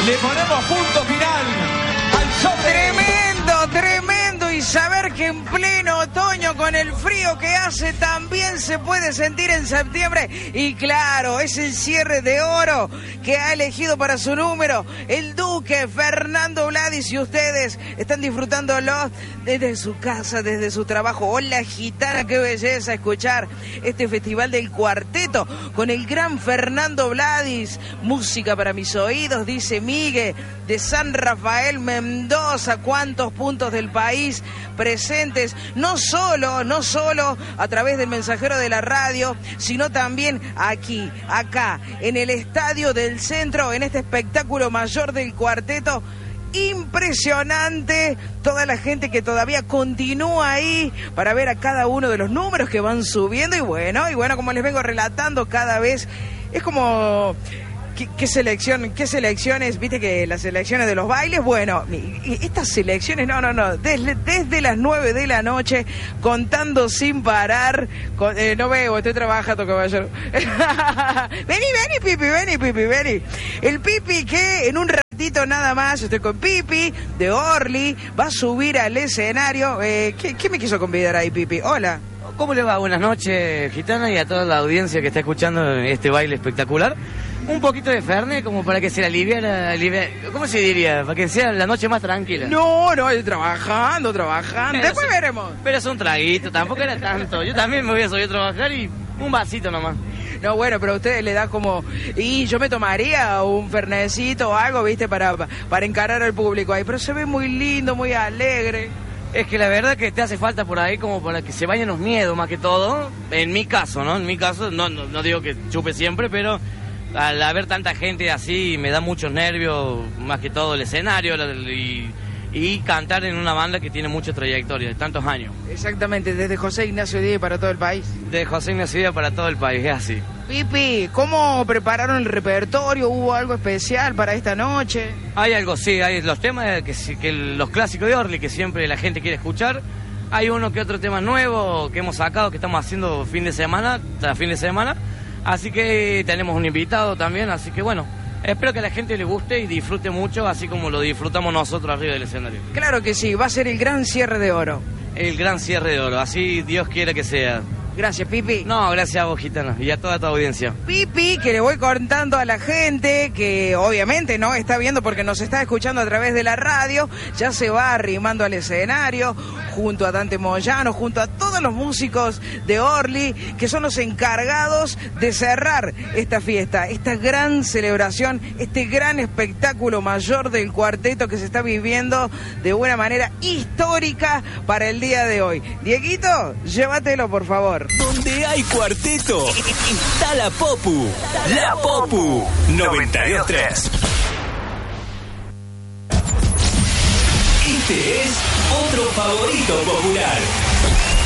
le ponemos punto final al show. Tremendo, y saber que en pleno otoño con el frío que hace también se puede sentir en septiembre. Y claro, es el cierre de oro que ha elegido para su número el Duque Fernando Vladis, y ustedes están disfrutándolo desde su casa, desde su trabajo. Hola Gitana, qué belleza escuchar este festival del cuarteto con el gran Fernando Vladis. Música para mis oídos, dice Miguel de San Rafael, Mendoza. Cuántos puntos del país presentes, no solo a través del mensajero de la radio, sino también aquí, acá, en el Estadio del Centro, en este espectáculo mayor del cuarteto. Impresionante toda la gente que todavía continúa ahí para ver a cada uno de los números que van subiendo. Y bueno, como les vengo relatando, cada vez es como... ¿Qué selecciones? Viste que las selecciones de los bailes, bueno, estas selecciones, no, desde las 9 de la noche, contando sin parar, no veo, estoy trabajando, caballero. Vení, Pipi. El Pipi que en un ratito nada más, estoy con Pipi, de Orly, va a subir al escenario. ¿Qué me quiso convidar ahí, Pipi? Hola. ¿Cómo le va? Buenas noches, Gitana, y a toda la audiencia que está escuchando este baile espectacular. Un poquito de Fernet como para que se la alivie, ¿cómo se diría? Para que sea la noche más tranquila. No, trabajando. Después veremos. Pero es un traguito, tampoco era tanto. Yo también me voy a subir a trabajar y un vasito nomás. No, bueno, pero a ustedes le da como... Y yo me tomaría un fernecito o algo, ¿viste? Para encarar al público ahí. Pero se ve muy lindo, muy alegre. Es que la verdad que te hace falta por ahí como para que se vayan los miedos más que todo. En mi caso, ¿no? En mi caso, no digo que chupe siempre, pero... Al haber tanta gente así me da muchos nervios, más que todo el escenario y cantar en una banda que tiene mucha trayectoria, de tantos años. Exactamente, desde José Ignacio Díaz para todo el país. De José Ignacio Díaz para todo el país, es así. Pipi, ¿cómo prepararon el repertorio? ¿Hubo algo especial para esta noche? Hay algo, sí, hay los temas, los clásicos de Orly que siempre la gente quiere escuchar. Hay uno que otro tema nuevo que hemos sacado, que estamos haciendo fin de semana. Así que tenemos un invitado también, así que bueno, espero que a la gente le guste y disfrute mucho, así como lo disfrutamos nosotros arriba del escenario. Claro que sí, va a ser el gran cierre de oro. El gran cierre de oro, así Dios quiera que sea. Gracias, Pipi. No, gracias a vos, Gitana, y a toda tu audiencia. Pipi, que le voy contando a la gente que obviamente no está viendo porque nos está escuchando a través de la radio, ya se va arrimando al escenario junto a Dante Moyano, junto a todos los músicos de Orly, que son los encargados de cerrar esta fiesta, esta gran celebración, este gran espectáculo mayor del cuarteto que se está viviendo de una manera histórica para el día de hoy. Dieguito, llévatelo, por favor. Donde hay cuarteto, está la Popu. La Popu 92.3. Este es otro favorito popular.